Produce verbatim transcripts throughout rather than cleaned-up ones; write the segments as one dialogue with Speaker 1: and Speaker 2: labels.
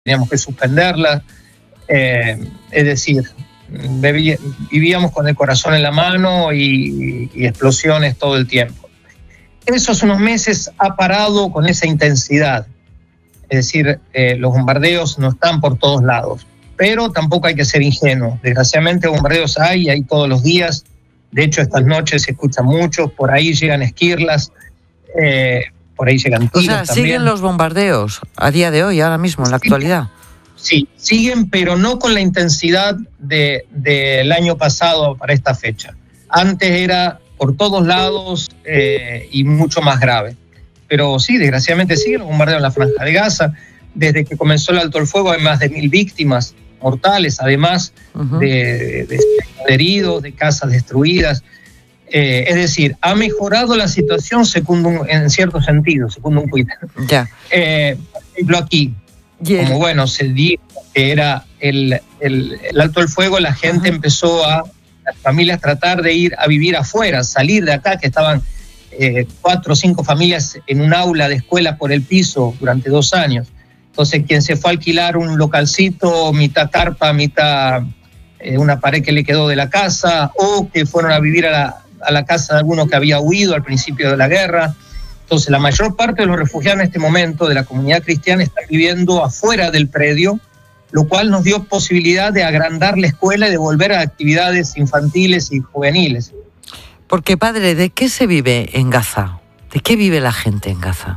Speaker 1: teníamos que suspenderla. Eh, es decir, bebí, vivíamos con el corazón en la mano y, y explosiones todo el tiempo. Esos unos meses ha parado con esa intensidad. Es decir, eh, los bombardeos no están por todos lados, pero tampoco hay que ser ingenuo. Desgraciadamente bombardeos hay, hay todos los días. De hecho, estas noches se escuchan muchos, por ahí llegan esquirlas, eh, por ahí llegan tiros.
Speaker 2: O sea,
Speaker 1: también.
Speaker 2: ¿siguen los bombardeos a día de hoy, ahora mismo, en la actualidad?
Speaker 1: Sí, siguen, pero no con la intensidad de, del año pasado para esta fecha. Antes era por todos lados eh, y mucho más grave. Pero sí, desgraciadamente siguen los bombardeos en la Franja de Gaza. Desde que comenzó el alto el fuego hay más de mil víctimas mortales, además uh-huh. de, de, de heridos, de casas destruidas. Eh, es decir, ha mejorado la situación segundo, en cierto sentido, segundo un tuit.
Speaker 2: Ya.
Speaker 1: Eh, por ejemplo, aquí, yeah. como bueno, se dijo que era el, el, el alto el fuego, la gente uh-huh. empezó a, las familias, tratar de ir a vivir afuera, salir de acá, que estaban eh, cuatro o cinco familias en un aula de escuela por el piso durante dos años. Entonces, quien se fue a alquilar un localcito, mitad carpa, mitad eh, una pared que le quedó de la casa, o que fueron a vivir a la, a la casa de alguno que había huido al principio de la guerra. Entonces, la mayor parte de los refugiados en este momento de la comunidad cristiana están viviendo afuera del predio, lo cual nos dio posibilidad de agrandar la escuela y de volver a actividades infantiles y juveniles.
Speaker 2: Porque, padre, ¿de qué se vive en Gaza? ¿De qué vive la gente en Gaza?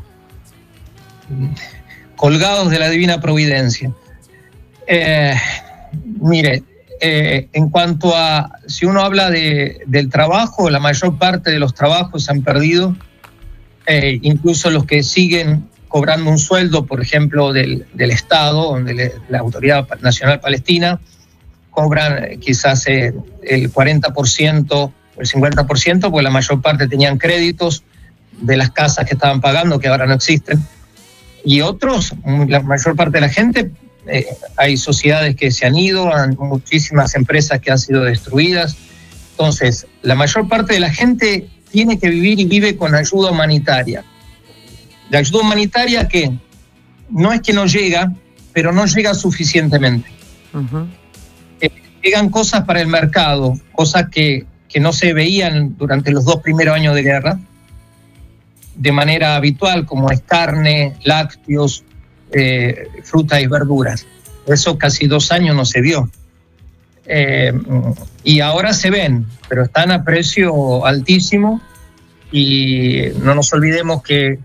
Speaker 1: Colgados de la divina providencia. Eh, mire, eh, en cuanto a, si uno habla de, del trabajo, la mayor parte de los trabajos se han perdido, eh, incluso los que siguen cobrando un sueldo, por ejemplo, del, del Estado, donde le, la Autoridad Nacional Palestina, cobran eh, quizás eh, el cuarenta por ciento o el cincuenta por ciento, porque la mayor parte tenían créditos de las casas que estaban pagando, que ahora no existen. Y otros, la mayor parte de la gente, eh, hay sociedades que se han ido, han, muchísimas empresas que han sido destruidas. Entonces, la mayor parte de la gente tiene que vivir y vive con ayuda humanitaria. La ayuda humanitaria que no es que no llega, pero no llega suficientemente. Uh-huh. Eh, llegan cosas para el mercado, cosas que, que no se veían durante los dos primeros años de guerra, de manera habitual, como es carne, lácteos, eh, frutas y verduras. Eso casi dos años no se vio. Eh, y ahora se ven, pero están a precio altísimo, y no nos olvidemos que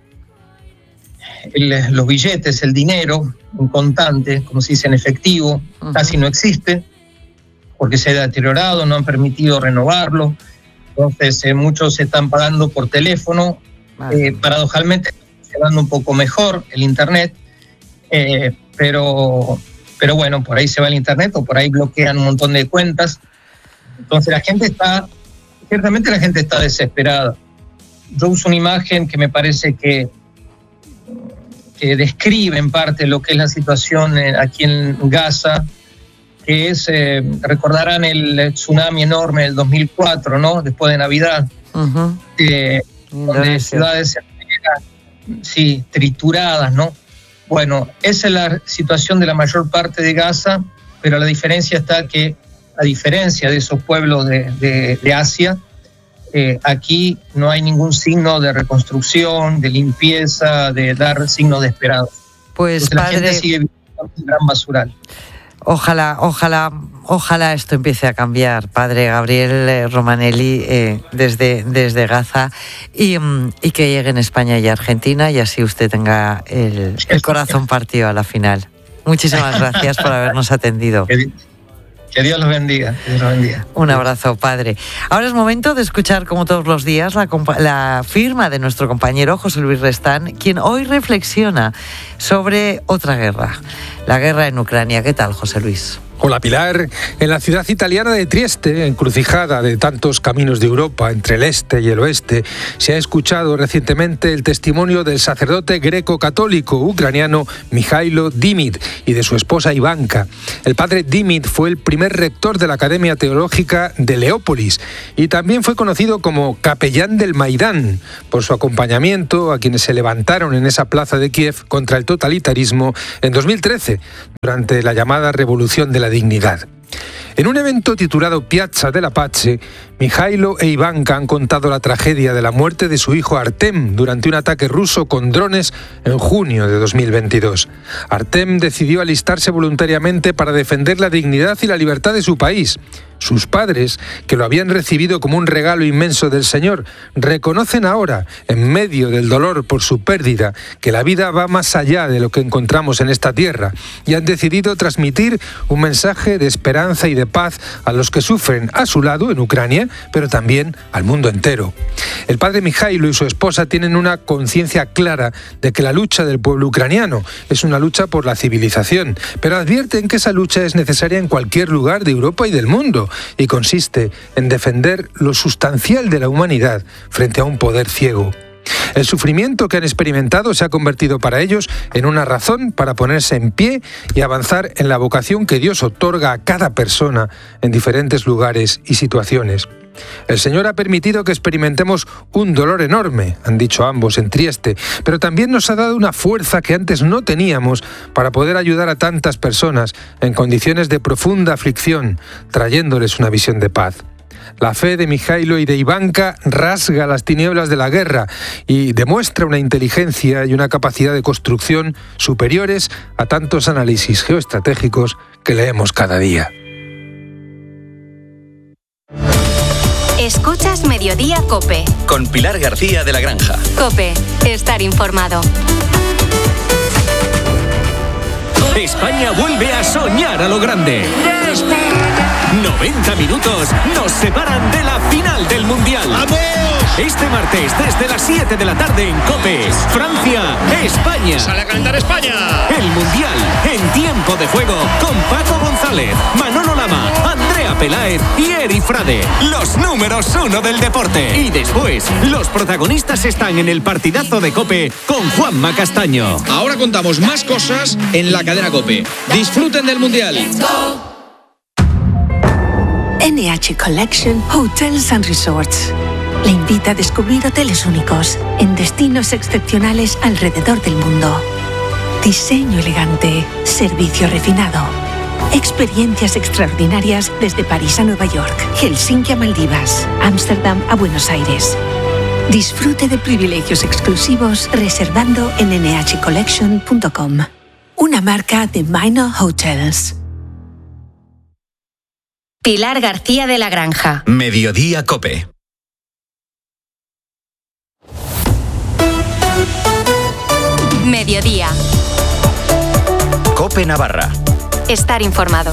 Speaker 1: el, los billetes, el dinero, en contante, como se dice en efectivo, uh-huh. casi no existe, porque se ha deteriorado, no han permitido renovarlo. Entonces eh, muchos se están pagando por teléfono. Eh, paradojalmente está dando un poco mejor el internet, eh, pero, pero bueno, por ahí se va el internet o por ahí bloquean un montón de cuentas. Entonces la gente está, ciertamente la gente está desesperada. Yo uso una imagen que me parece que, que describe en parte lo que es la situación aquí en Gaza, que es, eh, recordarán el tsunami enorme del dos mil cuatro, ¿no? Después de Navidad. Uh-huh. Eh, donde ciudades sí, trituradas, ¿no? Bueno, esa es la situación de la mayor parte de Gaza, pero la diferencia está que, a diferencia de esos pueblos de, de, de Asia, eh, aquí no hay ningún signo de reconstrucción, de limpieza, de dar signos de esperanza.
Speaker 2: Pues
Speaker 1: Entonces,
Speaker 2: padre,
Speaker 1: la gente sigue viviendo un gran basural.
Speaker 2: Ojalá, ojalá, ojalá esto empiece a cambiar, padre Gabriel Romanelli, eh, desde, desde Gaza, y, y que llegue en España y Argentina, y así usted tenga el, el corazón partido a la final. Muchísimas gracias por habernos atendido.
Speaker 1: Que, que Dios los bendiga, que Dios los bendiga.
Speaker 2: Un abrazo, padre. Ahora es momento de escuchar, como todos los días, la, la firma de nuestro compañero José Luis Restán, quien hoy reflexiona sobre otra guerra, la guerra en Ucrania. ¿Qué tal, José Luis?
Speaker 3: Hola Pilar. En la ciudad italiana de Trieste, encrucijada de tantos caminos de Europa entre el este y el oeste, se ha escuchado recientemente el testimonio del sacerdote greco-católico ucraniano Mijailo Dimit y de su esposa Ivanka. El padre Dimit fue el primer rector de la Academia Teológica de Leópolis y también fue conocido como capellán del Maidán por su acompañamiento a quienes se levantaron en esa plaza de Kiev contra el totalitarismo en dos mil trece, durante la llamada Revolución de la Dignidad. En un evento titulado Piazza della Pace, Mijailo e Ivanka han contado la tragedia de la muerte de su hijo Artem durante un ataque ruso con drones en junio de dos mil veintidós. Artem decidió alistarse voluntariamente para defender la dignidad y la libertad de su país. Sus padres, que lo habían recibido como un regalo inmenso del Señor, reconocen ahora, en medio del dolor por su pérdida, que la vida va más allá de lo que encontramos en esta tierra y han decidido transmitir un mensaje de esperanza y de paz a los que sufren a su lado en Ucrania, pero también al mundo entero. El padre Mijailo y su esposa tienen una conciencia clara de que la lucha del pueblo ucraniano es una lucha por la civilización, pero advierten que esa lucha es necesaria en cualquier lugar de Europa y del mundo, y consiste en defender lo sustancial de la humanidad frente a un poder ciego. El sufrimiento que han experimentado se ha convertido para ellos en una razón para ponerse en pie y avanzar en la vocación que Dios otorga a cada persona en diferentes lugares y situaciones. El Señor ha permitido que experimentemos un dolor enorme, han dicho ambos en Trieste, pero también nos ha dado una fuerza que antes no teníamos para poder ayudar a tantas personas en condiciones de profunda aflicción, trayéndoles una visión de paz. La fe de Mijailo y de Ivanka rasga las tinieblas de la guerra y demuestra una inteligencia y una capacidad de construcción superiores a tantos análisis geoestratégicos que leemos cada día.
Speaker 4: Escuchas Mediodía COPE.
Speaker 5: Con Pilar García de la Granja.
Speaker 4: COPE, estar informado.
Speaker 5: España vuelve a soñar a lo grande. noventa minutos nos separan de la final del Mundial. ¡Vamos! Este martes, desde las siete de la tarde en COPE, Francia, España.
Speaker 6: ¡Sale a cantar España!
Speaker 5: El Mundial en tiempo de juego con Paco González, Manolo Lama, Andrea Peláez y Eri Frade. Los números uno del deporte. Y después, los protagonistas están en el partidazo de COPE con Juanma Castaño.
Speaker 6: Ahora contamos más cosas en la cadena COPE. Disfruten del Mundial.
Speaker 7: N H Collection Hotels and Resorts le invita a descubrir hoteles únicos en destinos excepcionales alrededor del mundo. Diseño elegante, servicio refinado, experiencias extraordinarias desde París a Nueva York, Helsinki a Maldivas, Ámsterdam a Buenos Aires. Disfrute de privilegios exclusivos reservando en n h collection punto com. Una marca de Minor Hotels.
Speaker 4: Pilar García de la Granja.
Speaker 5: Mediodía COPE.
Speaker 4: Mediodía.
Speaker 5: COPE Navarra.
Speaker 4: Estar informado.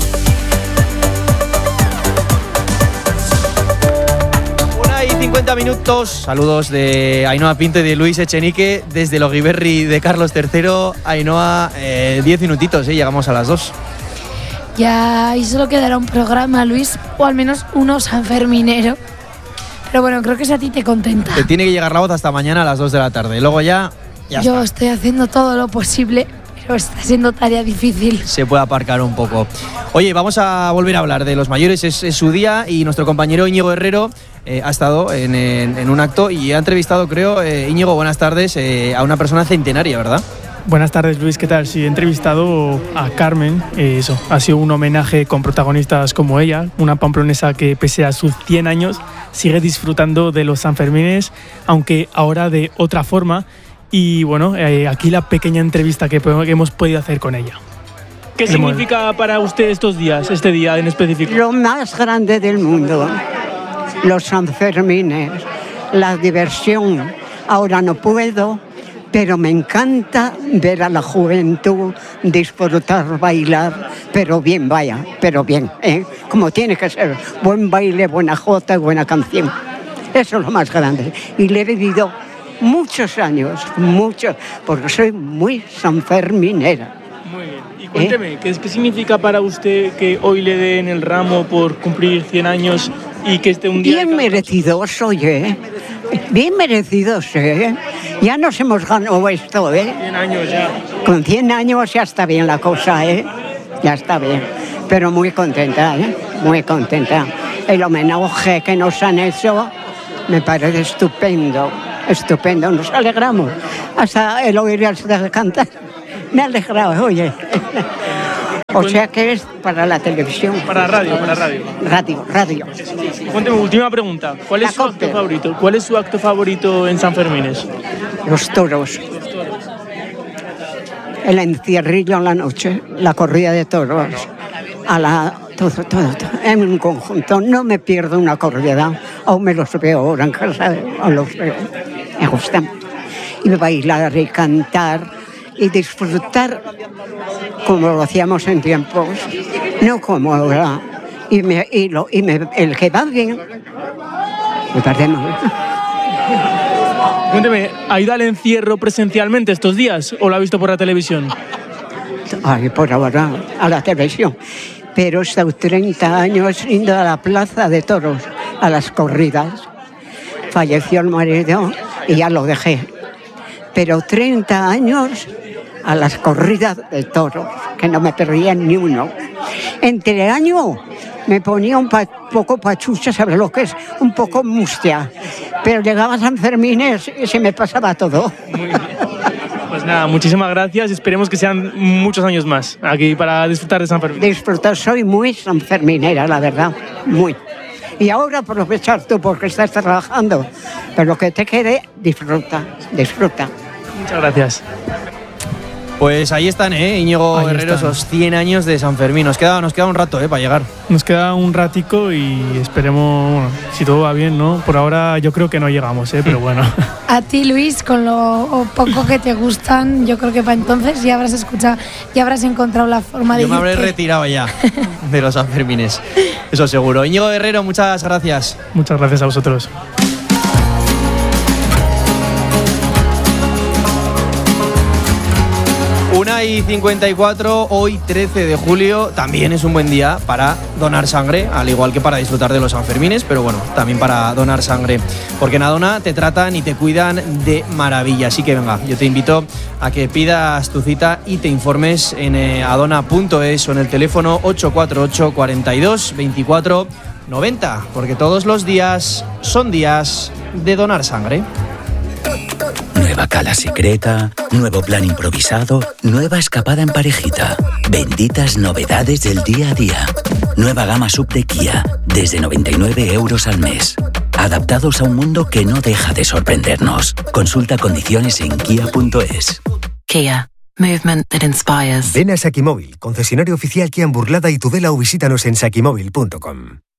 Speaker 8: Una y cincuenta minutos. Saludos de Ainhoa Pinto y de Luis Echenique desde el Ogiberri de Carlos tercero. Ainhoa, eh, diez minutitos, ¿eh? Llegamos a las dos.
Speaker 9: Ya, y solo quedará un programa, Luis, o al menos uno sanferminero. Pero bueno, creo que si a ti te contenta.
Speaker 8: Te tiene que llegar la voz hasta mañana a las dos de la tarde. Luego ya, ya
Speaker 9: Yo
Speaker 8: está.
Speaker 9: estoy haciendo todo lo posible, pero está siendo tarea difícil.
Speaker 8: Se puede aparcar un poco. Oye, vamos a volver a hablar de los mayores. Es, es su día y nuestro compañero Íñigo Herrero eh, ha estado en, en, en un acto y ha entrevistado, creo, eh, Íñigo, buenas tardes, eh, a una persona centenaria, ¿verdad?
Speaker 10: Buenas tardes, Luis, ¿qué tal? Sí, he entrevistado a Carmen, eh, eso, ha sido un homenaje con protagonistas como ella, una pamplonesa que pese a sus cien años sigue disfrutando de los Sanfermines, aunque ahora de otra forma, y bueno, eh, aquí la pequeña entrevista que, que hemos podido hacer con ella. ¿Qué significa para usted estos días, este día en específico?
Speaker 11: Lo más grande del mundo, los Sanfermines, la diversión. Ahora no puedo, pero me encanta ver a la juventud disfrutar, bailar, pero bien, vaya, pero bien, ¿eh? Como tiene que ser, buen baile, buena jota y buena canción. Eso es lo más grande. Y le he vivido muchos años, muchos, porque soy muy sanferminera.
Speaker 10: Muy bien. Y cuénteme, ¿eh? ¿qué, ¿qué significa para usted que hoy le den el ramo por cumplir cien años y que esté un día...
Speaker 11: Bien merecidos, oye, bien merecidos, ¿eh? Ya nos hemos ganado esto, ¿eh?
Speaker 10: cien años ya.
Speaker 11: Con cien años ya está bien la cosa, ¿eh? Ya está bien. Pero muy contenta, ¿eh? Muy contenta. El homenaje que nos han hecho me parece estupendo, estupendo. Nos alegramos. Hasta el oírles cantar. Me ha alegrado, oye. O sea que es para la televisión.
Speaker 10: Para radio, para radio.
Speaker 11: Radio, radio.
Speaker 10: Cuénteme, última pregunta. ¿Cuál es
Speaker 11: La
Speaker 10: su acto
Speaker 11: Cope.
Speaker 10: favorito? ¿Cuál es su acto favorito en San Fermines?
Speaker 11: Los toros. El encierrillo en la noche, la corrida de toros, a la todo, todo, todo, en un conjunto. No me pierdo una corrida, aún me los veo ahora en casa, o los veo. Me gustan. Y bailar y cantar y disfrutar como lo hacíamos en tiempos, no como ahora. Y, me, y, lo, y me, el que va bien, me parece mal.
Speaker 10: Cuénteme, ¿ha ido al encierro presencialmente estos días o lo ha visto por la televisión?
Speaker 11: Ay, por ahora, a la televisión. Pero he estado treinta años yendo a la plaza de toros, a las corridas. Falleció el marido y ya lo dejé. Pero treinta años a las corridas de toros, que no me perdía ni uno. Entre año me ponía un pa- poco pachucha, ¿sabes lo que es? Un poco mustia. Pero llegaba a San Fermín y se me pasaba todo.
Speaker 10: Muy bien. Pues nada, muchísimas gracias. Esperemos que sean muchos años más aquí para disfrutar de San Fermín.
Speaker 11: Disfrutar, soy muy sanferminera, la verdad, muy. Y ahora aprovechar tú porque estás trabajando. Pero lo que te quede, disfruta, disfruta.
Speaker 10: Muchas gracias.
Speaker 8: Pues ahí están, ¿eh? Íñigo
Speaker 10: Ahí
Speaker 8: Herrero,
Speaker 10: están.
Speaker 8: esos cien años de San Fermín. Nos queda, nos queda un rato, ¿eh? Para llegar.
Speaker 10: Nos queda un ratico y esperemos, bueno, si todo va bien, ¿no? Por ahora yo creo que no llegamos, ¿eh? Pero bueno.
Speaker 9: A ti, Luis, con lo poco que te gustan, yo creo que para entonces ya habrás escuchado, ya habrás encontrado la forma de
Speaker 8: Yo me habré
Speaker 9: irte.
Speaker 8: retirado ya de los Sanfermines. Eso seguro. Íñigo Herrero, muchas gracias.
Speaker 10: Muchas gracias a vosotros.
Speaker 8: una y cincuenta y cuatro, hoy trece de julio, también es un buen día para donar sangre, al igual que para disfrutar de los Sanfermines, pero bueno, también para donar sangre, porque en Adona te tratan y te cuidan de maravilla. Así que venga, yo te invito a que pidas tu cita y te informes en eh, adona punto es o en el teléfono ocho cuatro ocho, cuarenta y dos, veinticuatro, noventa, porque todos los días son días de donar sangre.
Speaker 12: Nueva cala secreta, nuevo plan improvisado, nueva escapada en parejita. Benditas novedades del día a día. Nueva gama sub de Kia, desde noventa y nueve euros al mes. Adaptados a un mundo que no deja de sorprendernos. Consulta condiciones en kia punto es.
Speaker 13: Kia. Movement that inspires.
Speaker 14: Ven a Sakimóvil, concesionario oficial Kia en Burlada y Tudela, o visítanos en sakimóvil punto com.